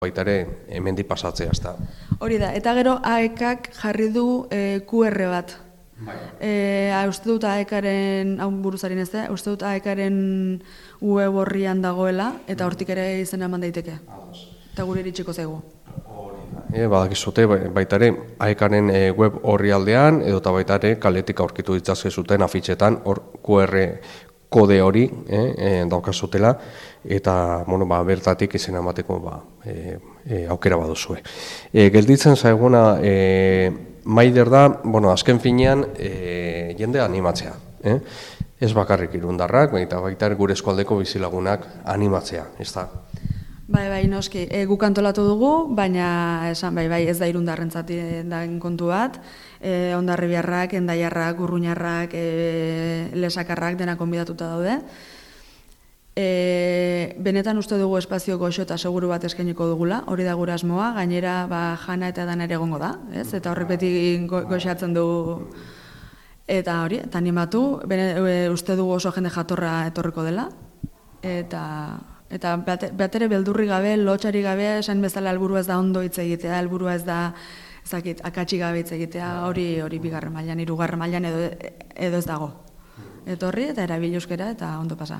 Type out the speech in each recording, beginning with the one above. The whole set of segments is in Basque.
baita ere hemendik pasatzea, ezta. Hori da, eta gero AEK-ak jarri du QR bat. Uste dut AEK-aren, hau buruzarin ez da, uste dut AEK-aren web horrian dagoela, eta hortik ere izena eman daiteke. Eta gure iritsiko zaigu. Badakizute baita ere AEK-aren web horri aldean, edo eta baita ere kaletik aurkitu ditzazke zuten afitxetan, hor QR kode hori daukazutela, eta bertatik izena emateko aukera baduzue. Gelditzen zaiguna Maider da, azken finean jende animatzea. Ez bakarrik Irundarrak, baita gure eskualdeko bizilagunak animatzea, ez da? Bai, noski, guk antolatu dugu, baina esan bai, ez da Irundarrentzat den kontu bat, Hondarribiarrak, Hendaiarrak, Urruñarrak, Lesakarrak denak konbidatuta daude. Benetan uste dugu espazio goxo eta seguru bat eskainiko dugula, hori da gure asmoa, gainera jana eta dana ere egongo da, ez? Eta horrek beti goxatzen du, eta hori, eta animatu, uste dugu oso jende jatorra etorriko dela, eta batere beldurri gabe, lotxari gabe, esan bezala helburua ez da ondo hitz egitea, helburua ez da akatsi gabe hitz egitea, hori bigarren mailan, hirugarren mailan edo ez dago. Etorri eta erabili euskara eta ondo pasa.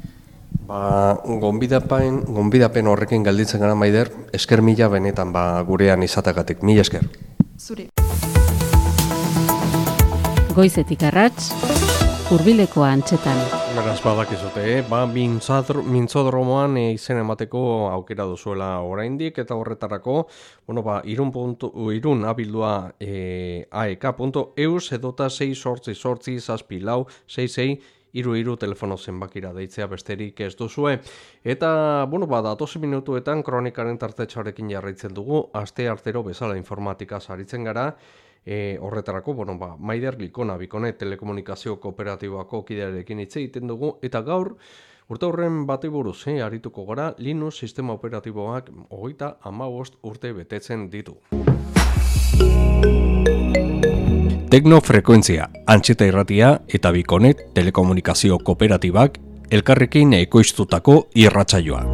Gonbidapen horrekin gelditzen gara, Maider, esker mila benetan gurean izatagatik, mila esker. Zuri. Goizetik arrats, hurbilekoa antxetan. Beraz badakizute, mintzodromoan izen emateko aukera duzuela oraindik, eta horretarako, irun abildua aek.eus edota 688-666-66 telefono zenbakira deitzea besterik ez duzue. Eta, datozen minutuetan kronikaren tartetxoarekin jarraitzen dugu, aste artero bezala informatika aritzen gara. Horretarako, Maider Likona, Bikone telekomunikazio kooperatibako kidearekin hitz egiten dugu, eta gaur, urte horren bati buruz, arituko gara, Linux sistema operatiboak 35 urte betetzen ditu. Teknofrekuentzia, Antxeta Irratia eta Bikone telekomunikazio kooperatibak elkarrekin ekoiztutako irratsaioa.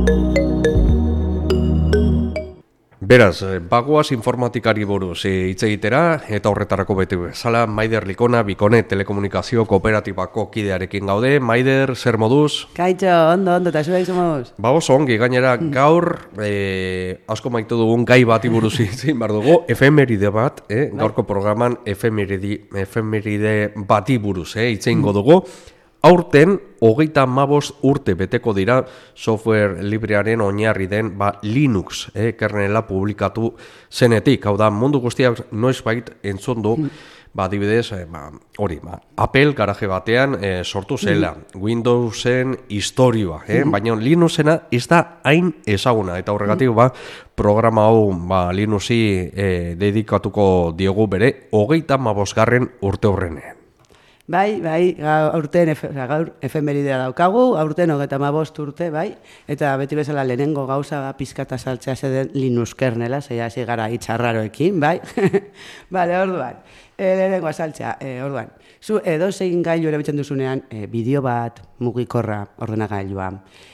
Beraz, bagoaz informatikari buruz hitz egitera, eta horretarako beti bezala, Maider Likona, Bikone telekomunikazio kooperatibako kidearekin gaude. Maider, zer moduz? Kaitxo, ondo, eta zuek somos? Oso ongi, gainera gaur, asko maitu dugun gai bati buruz izin behar dugu, efemeride bat, gaurko programan efemeride bati buruz hitz egingo dugu. Aurten, 35 urte beteko dira software librearen oinarri den Linux kernela publikatu zenetik. Hau da, mundu guztiak noizbait entzun du, adibidez, Apple garaje batean sortu zela, Windowsen historioa, baina Linuxena ez da hain ezaguna, eta horregatik programa hau Linuxi dedikatuko diogu bere 35. urte horrenean. Bai, gaur efemeridea daukagu, aurten 35 urte, eta beti bezala lehenengo gauza pizkata saltzea zeden Linux kernela, hasi gara itxarraroekin, bai? Bale, orduan, lehenengo saltzea, orduan. Zu edozein gailu erabiltzen duzunean, bideo bat, mugikorra, ordenagailua,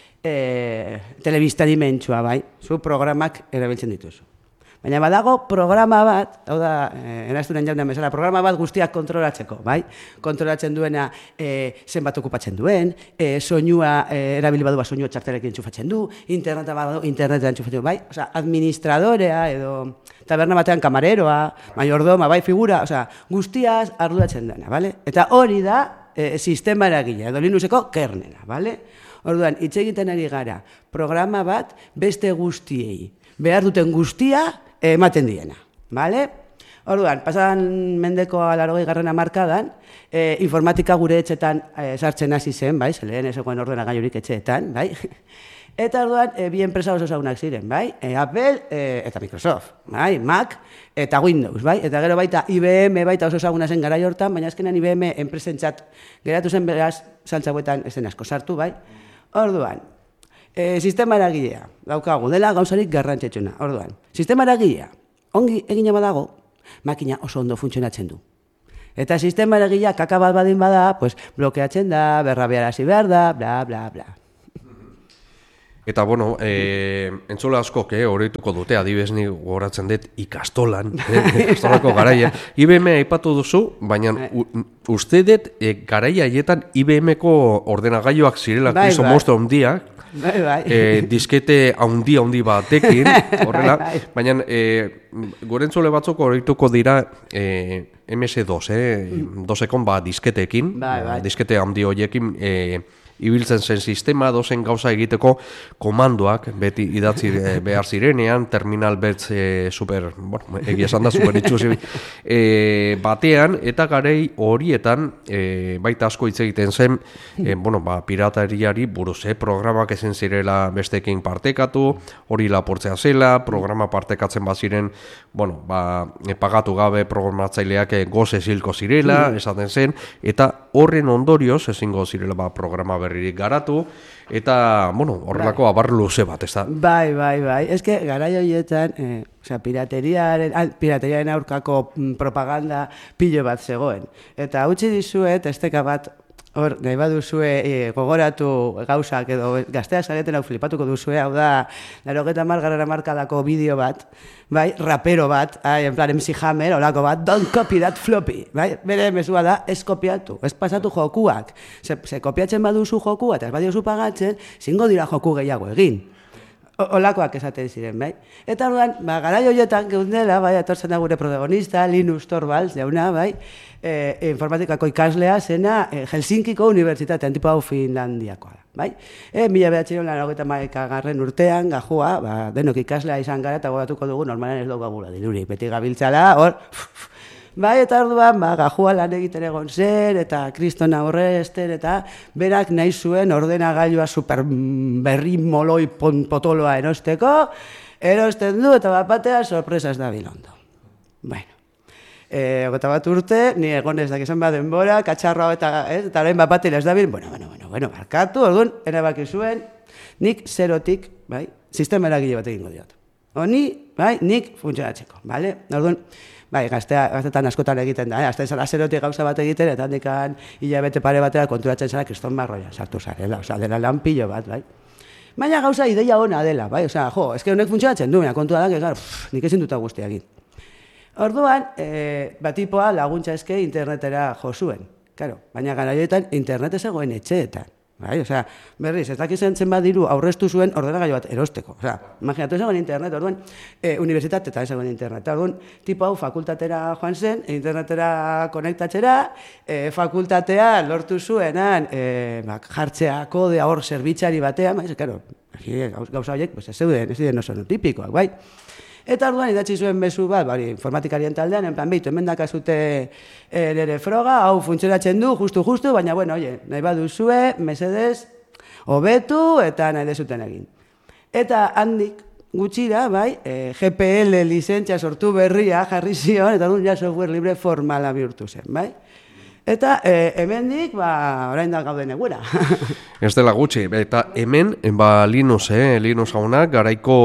telebista dimentsua, bai? Zu programak erabiltzen dituzu. Baina badago programa bat, hau da, erazturen jaunean bezala, programa bat guztiak kontrolatzeko, bai? Kontrolatzen duena zenbat okupatzen duen, soinua, erabili badu soinua txarterekin txufatzen du, interneta badu, internetean txufatzen du, bai? Osa, administradorea edo taberna batean kamareroa, maiordoma, bai, figura, osa, guztiaz arduratzen dena, bale? Eta hori da sistema eragilea, edo Linuxeko kernela, bale? Orduan, hitz egiten ari gara, programa bat beste guztiei, behar duten guztia, ematen diena, bale? Orduan, pasan mendeko 80. hamarkadan, informatika gure etxetan sartzen hasi zen, bai? Lehen ezegoen ordenagailurik etxeetan, bai? Eta orduan, bi enpresa oso ezagunak ziren, bai? Apple eta Microsoft, bai? Mac eta Windows, bai? Eta gero baita IBM baita oso ezaguna zen garai hortan, baina azkenan IBM enpresentzat geratu zen beraz, saltzagoetan ez den asko sartu, bai? Orduan, sistema eragilea, daukagu, dela gauzarik garrantzetsuna. Orduan, sistema eragilea, ongi egina badago, makina oso ondo funtzionatzen du. Eta sistema eragilea kaka bat badin bada, blokeatzen da, berrabiarazi behar da, bla, bla, bla. Eta, bueno, entzule askok, horretuko dute, adibidez ni gogoratzen dut ikastolako garaia. IBM aipatu duzu, baina uste dut garaia haietan IBM-ko ordenagailuak zirela kristo monstro handiak, diskete handi batekin, horrela, baina gure entzule batzuk horretuko dira MS2, dosekon disketekin, diskete handi horiekin, ibiltzen zen sistema dozen gauza egiteko komandoak beti idatzi behar zirenean, terminal betz super, bueno, egia esan da super itxuzi batean, eta garei horietan baita asko hitz egiten zen, bueno, piratariari buruz, programak ezen zirela bestekin partekatu, hori lapurtzea zela, programa partekatzen baziren, bueno, pagatu gabe programatzaileak goze zilko zirela, esaten zen, eta horren ondorioz ezingo zirela programa berririk garatu, eta, bueno, horrelako abar luze bat, ez da? Bai. Ez que, garai horietan, pirateriaren aurkako propaganda pilo bat zegoen. Eta utzi dizuet, esteka bat, hor, nahi baduzue gogoratu gauzak edo gazteak zareten hau flipatuko duzue, hau da, 90 markadako bideo bat, bai, rapero bat, en plan MC Hammer, holako bat, don't copy that floppy, bai, bere mesua da, ez kopiatu, ez pasatu jokuak, ze kopiatzen baduzu jokua, eta ez badiozu pagatzen, zingo dira joku gehiago egin. Olakoak esaten ziren, bai? Eta orduan, garai horietan geundela, bai, etortzen da gure protagonista, Linus Torvalds, jauna, bai, informatikako ikaslea zena Helsinkiko unibertsitatean, tipo hau Finlandiakoa da, bai? 1991 urtean, gajua, denok ikaslea izan gara, eta gogatuko dugu, normalen ez daukagula dirurik, beti gabiltzala, hor, bai, eta orduan, gajua lan egiten egon zen, eta kristona horrezten, eta berak nahi zuen ordenagailua super berri moloi potoloa erosteko, erosten du, eta bapatea sorpresas da bilondo. Bueno, 21 urte, ni egon ez dakizan denbora, katxarroa eta orain bapatela ez da bil, bueno, markatu, orduan, erabaki zuen, nik zerotik, bai, sistema eragile bat egingo diot. Honi, bai, nik funtzionatzeko, bale? Orduan, bai, gaztetan askotan egiten da, azten zara zerotik gauza bat egiten, eta handikan hilabete pare batera konturatzen zara kriston marroia sartu zarela, dela lan pilo bat, bai. Baina gauza ideia ona dela, bai, eske honek funtzionatzen du, kontua da, nik ezin duta guztia egin. Orduan, tipoa laguntza eske internetera jo zuen, baina garaioetan internet ez egoen etxeetan. Bai, berriz, ez dakizen zenbat diru aurreztu zuen ordenagailu bat erosteko. Imaginatu ez egon internet, orduan, unibertsitatetan ez egon internet. Orduan, tipo hau fakultatera joan zen, internetera konektatzera, fakultatea lortu zuenan jartzea kodea hor zerbitzari batean, gauza horiek, ez zeuden, ez diren oso tipikoak, bai. Eta orduan idatzi zuen bezu bat, informatikarien taldean, en plan, behitu, hemen dakazute nire froga, hau funtzionatzen du, justu, baina, bueno, nahi baduzue, mesedez, hobetu eta nahi dezuten egin. Eta handik gutxira, bai, GPL lizentzia sortu berria jarri zion, eta orduan ja software libre formala bihurtu zen, bai? Eta hemendik, orain da gauden eguera. Ez dela gutxi, eta hemen, Linus jaunak garaiko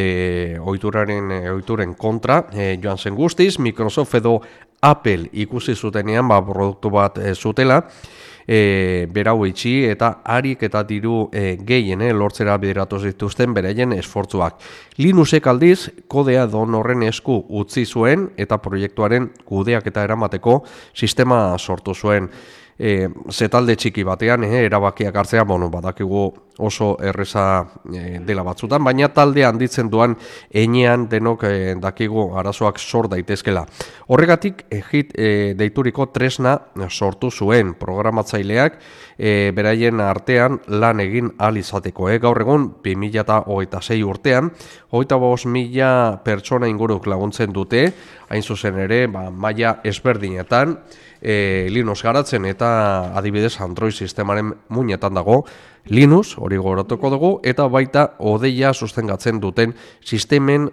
ohituren kontra joan zen guztiz, Microsoft edo Apple ikusi zutenean produktu bat zutela, berau itxi eta harik eta diru gehien lortzera bideratu zituzten beraien esfortzuak. Linusek aldiz, kodea don horren esku utzi zuen eta proiektuaren kudeaketa eramateko sistema sortu zuen. Zetalde txiki batean, erabakiak hartzea, badakigu oso erreza dela batzutan, baina talde handitzen duan enean denok dakigu arazoak sor daitezkela. Horregatik, deituriko tresna sortu zuen programatzaileak beraien artean lan egin ahal izateko. Gaur egun, 2026 urtean, 25.000 pertsona inguruk laguntzen dute, hain zuzen ere, maila ezberdinetan, Linux garatzen eta adibidez Android sistemaren muinetan dago Linux, hori gogoratuko dugu, eta baita odeia sustengatzen duten sistemen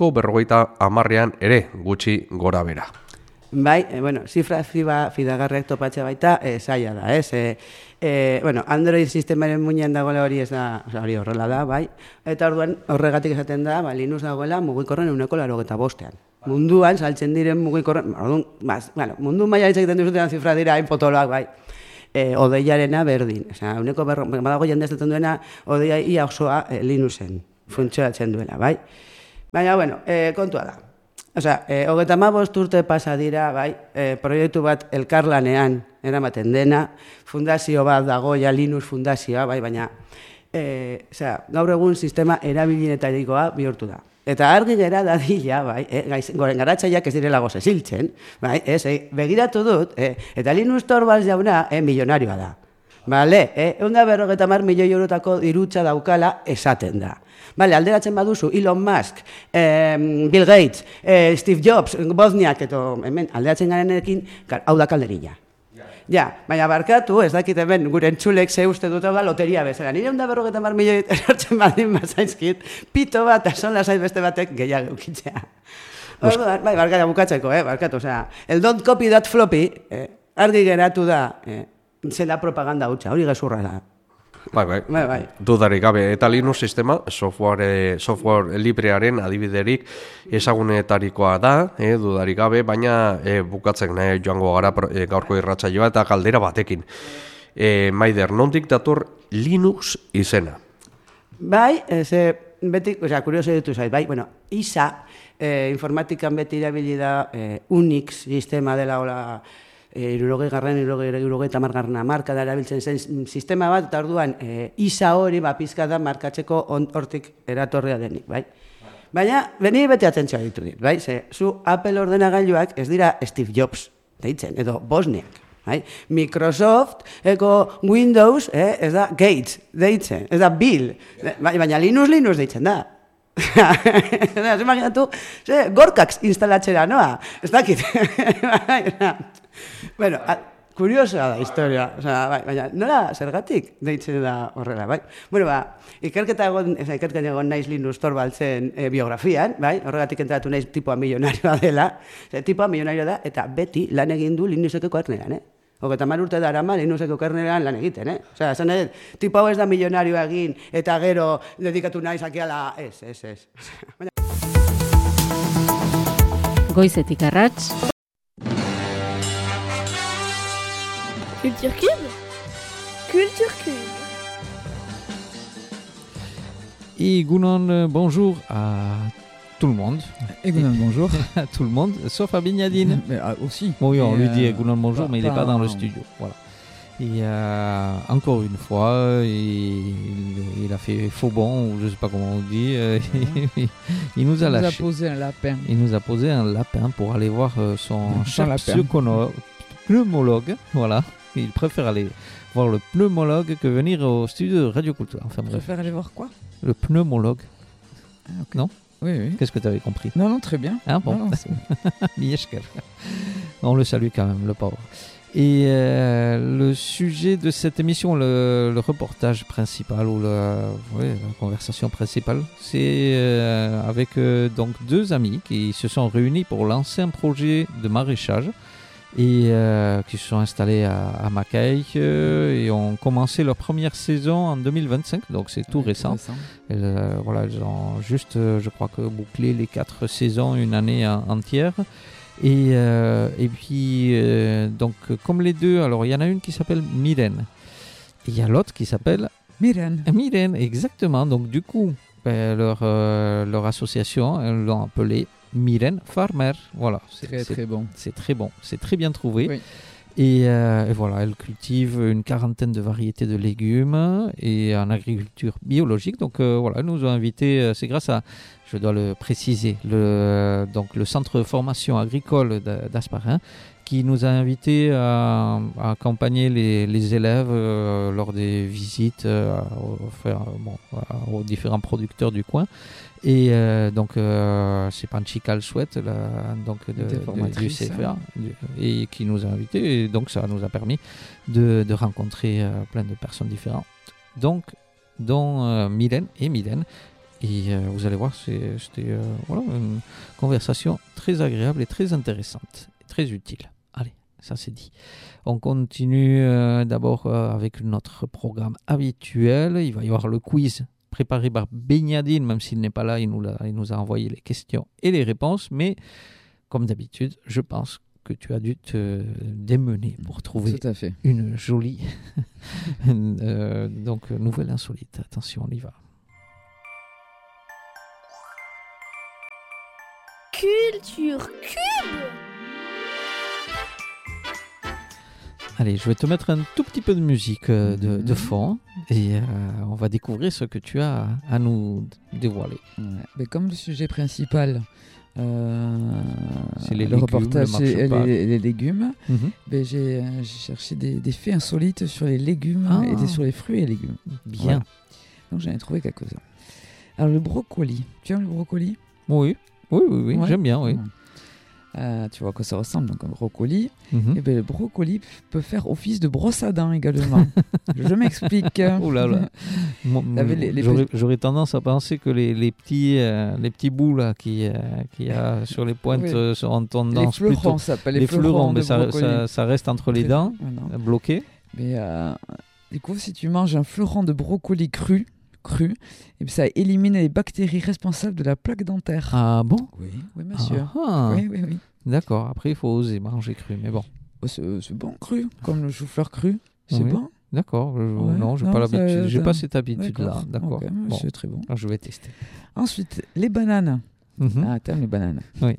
150 ere gutxi gora bera. Bai, zifra fidagarriak topatzea baita zaila da, ez? Android sistemaren muinean dagoela hori ez da, hori horrela da, bai? Eta orduan horregatik esaten da, Linux dagoela mugikorren 195ean. Munduan saltzen diren mugikorren, mundu maila egiten duzuten zifra dira hain potoloak, bai. odeiarena berdin. Osea, uneko badago jende ez duten duena, odeia ia osoa Linuxen funtzionatzen duela, bai? Baina, bueno, kontua da. Osea, 35 urte pasa dira, bai, proiektu bat elkarlanean eramaten dena, fundazio bat dago, ja Linux fundazioa, bai, baina, gaur egun sistema erabilinetarikoa bihurtu da. Eta argi gera dadila, bai, goren garatzaileak ez direla goze ziltzen, bai, begiratu dut, eta Linus Torvalds jauna, milionarioa da. Bale, 150 milioi eurotako dirutza daukala esaten da. Bale, alderatzen baduzu, Elon Musk, Bill Gates, Steve Jobs, Wozniak, eto hemen alderatzen garenekin, hau da kalderilla. Ja, baina barkatu, ez dakit hemen gure entzulek ze uste dut hau da loteria bezala. Nire 150 milioi erortzen badin bazaizkit, pito bat, ason lasai beste batek gehiago eukitzea. Orduan, bai, barkatu bukatzeko, barkatu, osea, el don't copy that floppy, argi geratu da, zela propaganda hutsa, hori gezurra da. Bai. Dudarik gabe, eta Linux sistema, software librearen adibiderik ezagunetarikoa da, dudarik gabe, baina bukatzen joango gara gaurko irratsaioa eta galdera batekin. Maider, nondik dator Linux izena? Bai, beti, kurioso ditu zait, bai, bueno, ISA, informatikan beti erabili da Unix sistema dela hola, 70. marka da erabiltzen zen sistema bat, eta orduan ISA hori pizka da markatzeko hortik eratorria denik, bai? Baina, beni beti atentzioa ditu dit, bai? Zu Apple ordenagailuak ez dira Steve Jobs deitzen, edo Wozniak, bai? Microsoft, Windows, ez da Gates deitzen, ez da Bill, baina Linux deitzen da. Imaginatu, gorkaks instalatzera noa, ez dakit. Bueno, kuriosoa da historia, baina nola zergatik deitzen da horrela, bai? Bueno, ikerketa egon naiz Linus Torvaldsen biografian, bai? Horregatik entratu naiz tipoa milionarioa dela, tipoa milionarioa da, eta beti lan egin du Linuxeko karneran, 30 urte darama Linuxeko karneran lan egiten, Osea, esan edo, tipo hau ez da milionarioa egin, eta gero dedikatu naiz akiala, ez. Goizetik arrats. Culture Cube. Et Gounon, bonjour à tout le monde. Et Gounon, bonjour. À tout le monde, sauf à Bignadine. Mais aussi. Bon, oui, on lui dit Gounon, bonjour, mais il n'est pas dans le studio. Voilà. Et encore une fois, il a fait faux bon, ou je ne sais pas comment on dit. Il nous a lâché. Posé un lapin. Il nous a posé un lapin pour aller voir son cher pneumologue. Voilà. Il préfère aller voir le pneumologue que venir au studio de Radio Culture. Enfin, bref. Préfère aller voir quoi? Le pneumologue. Ah, okay. Non? Oui. Qu'est-ce que tu avais compris? Non, très bien. Hein, bon. On le salue quand même, le pauvre. Et le sujet de cette émission, le reportage principal ou la conversation principale, c'est avec donc deux amis qui se sont réunis pour lancer un projet de maraîchage et qui se sont installés à Macaille et ont commencé leur première saison en 2025, donc c'est tout récent. Elles ont juste, je crois que bouclé les 4 saisons, une année entière. Et puis, donc, comme les deux, alors il y en a une qui s'appelle Myrène, et il y a l'autre qui s'appelle Myrène, exactement. Donc, du coup, leur association, elles l'ont appelée Myrène Farmer. Voilà, c'est très bon. C'est très bon, c'est très bien trouvé. Oui. Et voilà, elle cultive une 40aine de variétés de légumes et en agriculture biologique. Donc voilà, elle nous a invités, c'est grâce à, je dois le préciser, le centre de formation agricole d'Asparin qui nous a invités à accompagner les élèves lors des visites aux différents producteurs du coin. Et donc c'est Panchikal Chouette du CFA et qui nous a invités, et donc ça nous a permis de rencontrer plein de personnes différentes, donc dont Mylène. Et vous allez voir, c'était une conversation très agréable et très intéressante, et très utile. Allez, ça c'est dit. On continue d'abord avec notre programme habituel. Il va y avoir le quiz préparé par Bignadine, même s'il n'est pas là, il nous a envoyé les questions et les réponses. Mais comme d'habitude, je pense que tu as dû te démener pour trouver Tout à fait. une jolie donc nouvelle insolite. Attention, on y va. Culture Cube. Allez, je vais te mettre un tout petit peu de musique de fond et on va découvrir ce que tu as à nous dévoiler. Ouais. Mais comme le sujet principal, C'est les le légumes, reportage, le c'est marche-pâte. les légumes, Mhm. ben, j'ai cherché des faits insolites sur les légumes et sur les fruits et légumes. Bien. Voilà. Donc j'en ai trouvé quelques-uns. Alors le brocoli, tu aimes le brocoli? Oui, Ouais. j'aime bien, oui. Tu vois à quoi ça ressemble, donc un brocoli. Mhm. Et ben, le brocoli peut faire office de brosse à dents également. Je m'explique. Oh là là. Moi, T'avais les j'aurais tendance à penser que les petits bouts là qu'il y a sur les pointes Oui. sont en Les tendance fleurons, plutôt. ça s'appelle Les les fleurons, mais de brocoli. ça reste entre les dents, Voilà. bloqué. Mais du coup, si tu manges un fleuron de brocoli cru, et puis ça élimine les bactéries responsables de la plaque dentaire. Ah bon? Oui, monsieur. Ah, Oui. d'accord. Après, il faut oser manger cru, mais bon. Oh, c'est bon cru, comme le chou-fleur cru. C'est Oui. bon. D'accord. Ouais, Non, j'ai non, pas l'habitude. ça- J'ai ça- pas cette habitude-là. D'accord. Ok, Bon, c'est très bon. alors, je vais tester. Ensuite, les bananes. Mhm. Ah, t'aimes les bananes. Oui.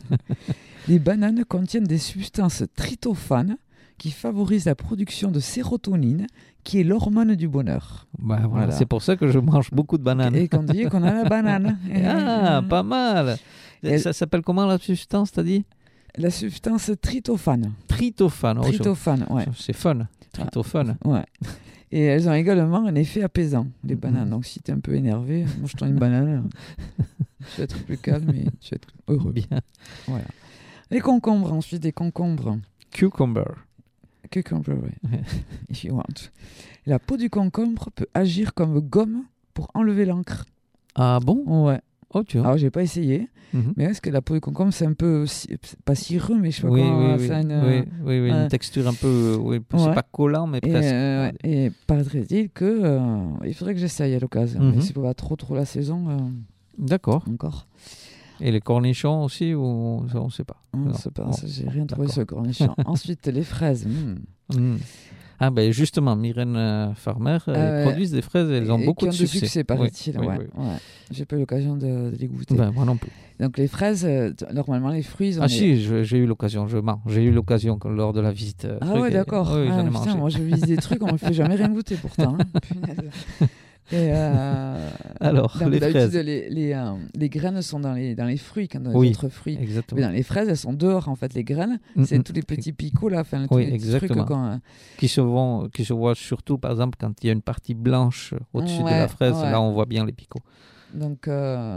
Les bananes contiennent des substances tryptophanes qui favorisent la production de sérotonine, qui est l'hormone du bonheur. Bah, voilà. Voilà. C'est pour ça que je mange beaucoup de bananes. Et qu'on dit qu'on a la banane. Ah, pas mal. Et- Ça s'appelle comment la substance, t'as dit? La substance tryptophane. Tryptophane. Oh, Tryptophane, ouais. c'est fun. Tryptophane. Ouais. Et elles ont également un effet apaisant, les Mhm. bananes. Donc si t'es un peu énervé, mange-toi une banane. Tu vas être plus calme et tu vas être heureux. Bien. Voilà. Les concombres, ensuite, des concombres. Cucumber. Cucumber, oui. If you want. La peau du concombre peut agir comme gomme pour enlever l'encre. Ah bon? Ouais. Oh, tu vois. Alors, j'ai pas essayé, Mhm. mais est-ce que la peau du concombre, c'est un peu, pas cireux, mais je sais pas Oui, comment, oui, ça a une, oui, une texture un peu, oui, c'est Ouais. pas collant, mais Et, presque. et paraîtrait-il que il faudrait que j'essaye à l'occasion. Mhm. Mais c'est pas trop la saison D'accord. encore. Et les cornichons aussi, ou ça, on sait pas. On Non. sait pas, Bon. ça, j'ai rien trouvé D'accord. sur le cornichon. Ensuite, les fraises. Mm. Ah ben justement, Myrène Farmer, elles produisent des fraises, elles ont Et beaucoup qui de ont succès. paraît-il. Oui, Ouais, oui, ouais. J'ai pas eu l'occasion de les goûter. Ben, moi non plus. Donc les fraises, normalement les fruits, ils ont Ah les- si, j'ai eu l'occasion, j'ai eu l'occasion lors de la visite. Ah truc, ouais, et- d'accord. Oui, Ah, j'en ai putain, mangé. moi je visite des trucs, on me fait jamais rien goûter pourtant. Hein. Punaise. Et Alors, donc, les d'habitude, fraises. les graines sont dans les fruits, quand dans les Oui, autres fruits. Exactement. Mais dans les fraises, elles sont dehors en fait. Les graines, Mm, c'est mm. tous les petits picots là, enfin tous Oui, les petits trucs exactement. qu'on. Qui se voient surtout, par exemple, quand il y a une partie blanche au-dessus de Ouais, la fraise, ouais. là on voit bien les picots. Donc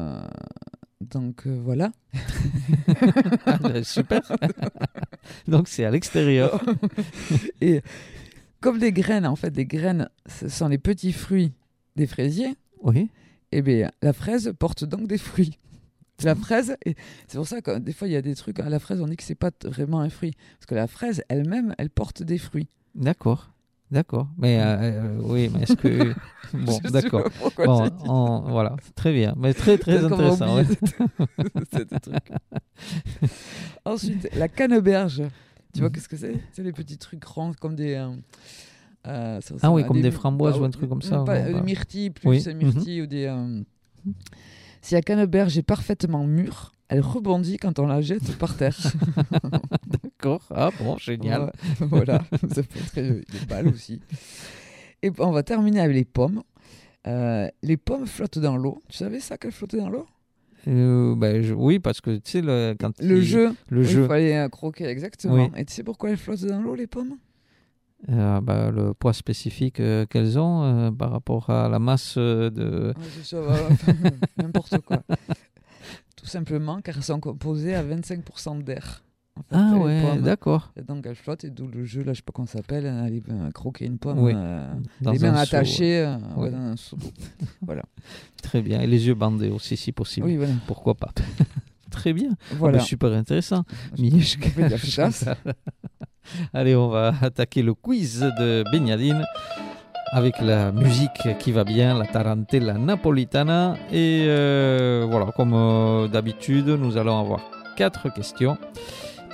voilà. Ah, ben, super. Donc c'est à l'extérieur. Et comme les graines, en fait, les graines, ce sont les petits fruits des fraisiers. Oui. Eh bien, la fraise porte donc des fruits. La fraise, et c'est pour ça que des fois il y a des trucs à la fraise, on dit que c'est pas vraiment un fruit, parce que la fraise elle-même, elle porte des fruits. D'accord. Mais oui, mais est-ce que bon, Je sais d'accord. pas pourquoi Bon, j'ai dit. voilà, très bien, mais très Peut-être qu'on va intéressant. oublier ouais. ce truc. Ensuite, la canneberge. Tu vois qu'est-ce que c'est? C'est les petits trucs ronds comme des. Ça Ah ressemble oui, à comme des framboises ou un truc comme ça. Pas, ouais, des myrtilles, plus Oui. myrtilles ou des. Si la canneberge est parfaitement mûre, elle rebondit quand on la jette par terre. D'accord. Ah bon, génial. Ouais, voilà, ça peut être des balles aussi. Et on va terminer avec les pommes. Les pommes flottent dans l'eau. Tu savais ça qu'elles flottaient dans l'eau? Oui, parce que tu sais, quand Le jeu. le Il jeu, fallait croquer, exactement. Oui. Et tu sais pourquoi elles flottent dans l'eau, les pommes? le poids spécifique qu'elles ont par rapport à la masse de. Ouais, c'est ça, voilà. N'importe quoi. Tout simplement car elles sont composées à 25% d'air. En fait, Ah les ouais, pommes. d'accord. Et donc elles flottent, et d'où le jeu, là, je sais pas comment ça s'appelle, aller croquer une pomme, Oui, dans les mains un seau, attachées ouais. dans un seau. Voilà. Très bien. Et les yeux bandés aussi, si possible. Oui, voilà. Pourquoi pas. Très bien. Voilà. Ah, super intéressant. Je fais de la chasse. Allez, on va attaquer le quiz de Begnadine avec la musique qui va bien, la tarantella napolitana. Et voilà, comme d'habitude, nous allons avoir 4 questions.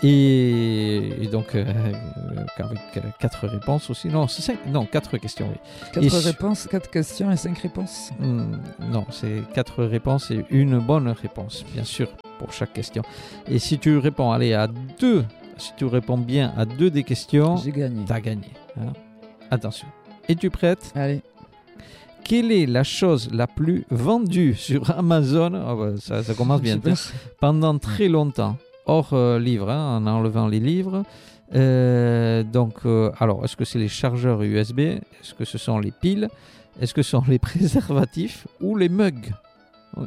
Et donc, avec 4 réponses aussi. Non, 4 questions, oui. 4 réponses, 4 questions et 5 réponses. Non, c'est 4 réponses et une bonne réponse, bien sûr, pour chaque question. Et si tu réponds, si tu réponds bien à 2 des questions, j'ai gagné. T'as gagné. Hein. Attention. Es-tu prête? Allez. Quelle est la chose la plus vendue sur Amazon? Ça commence bien. Pendant très longtemps. Hors livre, en enlevant les livres. Alors, est-ce que c'est les chargeurs USB? Est-ce que ce sont les piles? Est-ce que ce sont les préservatifs ou les mugs? Oui.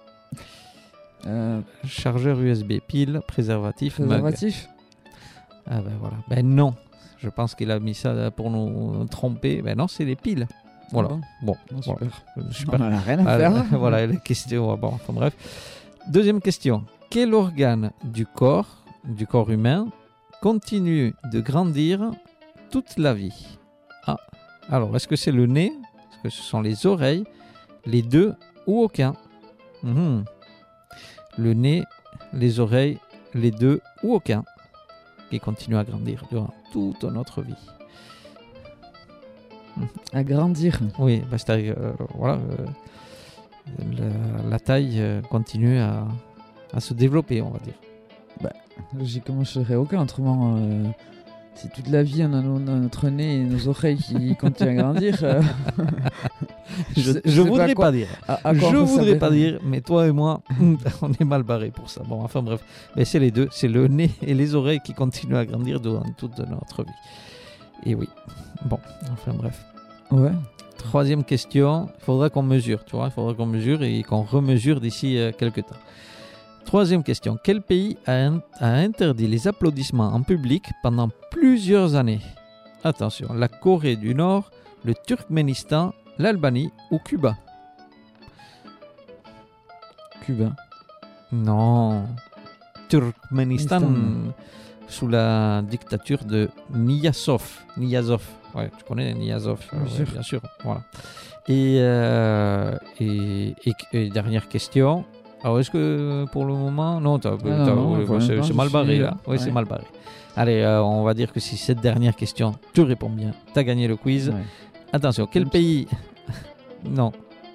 Chargeur USB, piles, préservatifs, mugs. Ah ben voilà. Ben non. Je pense qu'il a mis ça pour nous tromper. Ben non, c'est les piles. Voilà. Bon. Super. Voilà. On n'en a rien à faire. Voilà les questions. Bon, enfin bref. Deuxième question. Quel organe du corps humain, continue de grandir toute la vie? Alors, est-ce que c'est le nez? Est-ce que ce sont les oreilles? Les deux ou aucun? Le nez, les oreilles, les deux ou aucun qui continue à grandir durant toute notre vie. À grandir? Oui, c'est-à-dire, la taille continue à se développer, on va dire. Logiquement, je serais aucun. Autrement, si toute la vie on a notre nez et nos oreilles qui continuent à grandir, je voudrais pas dire. Je voudrais pas dire, mais toi et moi, on est mal barrés pour ça. Bon, enfin bref, mais c'est les deux, c'est le nez et les oreilles qui continuent à grandir durant toute notre vie. Et oui. Bon, enfin bref. Ouais. Troisième question, il faudra qu'on mesure, tu vois, il faudra qu'on mesure et qu'on remesure d'ici quelques temps. Troisième question, quel pays a interdit les applaudissements en public pendant plusieurs années? Attention, la Corée du Nord, le Turkménistan, l'Albanie ou Cuba? Cuba. Non. Turkménistan, sous la dictature de Niyazov. Ouais, tu connais Niyazov, bien sûr. Voilà. Et dernière question. Alors, est-ce que pour le moment... Non, c'est mal barré là. Oui, c'est mal barré. Allez, on va dire que si cette dernière question, tu réponds bien, tu as gagné le quiz. Ouais. Attention, quel pays... Non.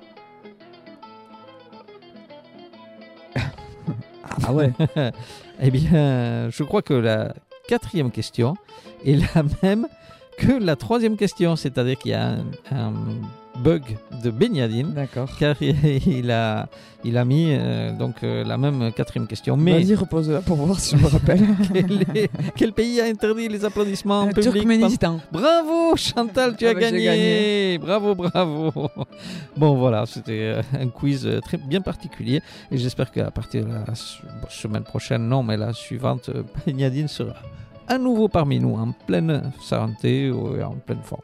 Ah ouais. Eh bien, je crois que la 4e question est la même que la 3e question, c'est-à-dire qu'il y a un bug de Benyadine. D'accord. Car il a mis la même 4e question. Mais vas-y, repose-la pour voir si je me rappelle. Quel pays a interdit les applaudissements en public? Turkménistan. Bravo Chantal, tu as gagné. Bravo. Bon voilà, c'était un quiz très bien particulier et j'espère qu'à partir de la semaine prochaine, non mais la suivante, Benyadine sera à nouveau parmi nous, en pleine santé ou en pleine forme.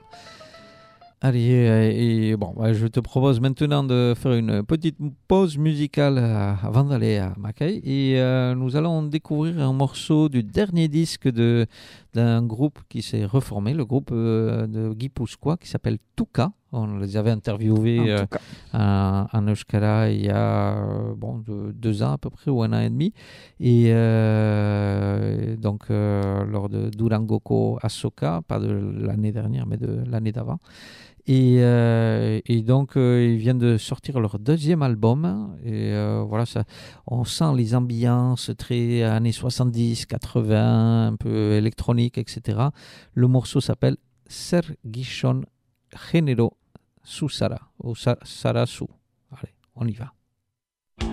Allez, je te propose maintenant de faire une petite pause musicale avant d'aller à Mackay et nous allons découvrir un morceau du dernier disque d'un groupe qui s'est reformé, le groupe de Guy Pousquois qui s'appelle Touka. On les avait interviewés en Euskara il y a 2 ans à peu près ou 1 an et demi et donc lors de Durangoko Asoka, pas de l'année dernière mais de l'année d'avant. Et donc ils viennent de sortir leur 2e album et voilà, ça, on sent les ambiances très années 70, 80, un peu électronique, etc. Le morceau s'appelle Sergishon Género Susara ou Sarasu. Allez, on y va.